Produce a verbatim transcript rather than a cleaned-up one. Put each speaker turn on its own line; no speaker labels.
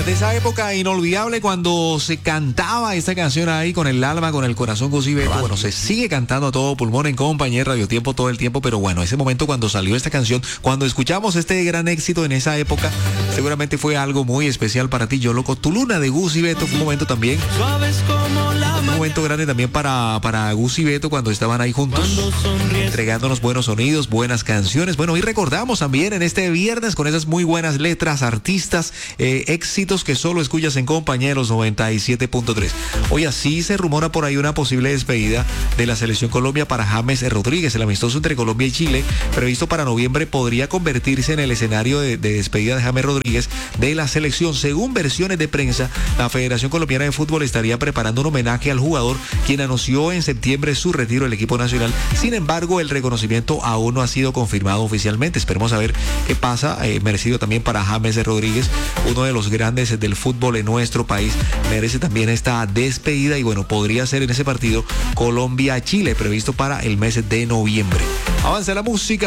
Oye, de esa época inolvidable cuando se cantaba esta canción ahí con el alma, con el corazón, Gusi Beto. Bueno, se sigue cantando a todo pulmón en compañía Radio Tiempo todo el tiempo, pero bueno, ese momento cuando salió esta canción, cuando escuchamos este gran éxito en esa época, seguramente fue algo muy especial para ti. Yo loco, tu luna de Gusi Beto fue un momento también, un momento grande también para, para Gusi Beto cuando estaban ahí juntos, entregándonos buenos sonidos, buenas canciones. Bueno, y recordamos también en este viernes con esas muy buenas letras, artistas, eh, éxitos que solo escuchas en compañeros noventa y siete punto tres. Hoy así se rumora por ahí una posible despedida de la selección Colombia para James Rodríguez. El amistoso entre Colombia y Chile, previsto para noviembre, podría convertirse en el escenario de, de despedida de James Rodríguez de la selección. Según versiones de prensa, la Federación Colombiana de Fútbol estaría preparando un homenaje al jugador, quien anunció en septiembre su retiro del equipo nacional. Sin embargo, el reconocimiento aún no ha sido confirmado oficialmente. Esperemos a ver qué pasa. Eh, merecido también para James Rodríguez, uno de los grandes del fútbol en nuestro país, merece también esta despedida y bueno, podría ser en ese partido Colombia-Chile previsto para el mes de noviembre. Avanza la música.